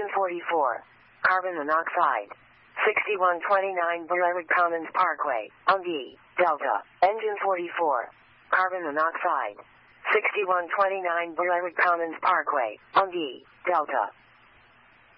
44. Carbon monoxide. 6129 Berwick Commons Parkway, Ungi, Delta. Engine 44. Carbon monoxide. 6129 Berwick Commons Parkway, Ungi, Delta.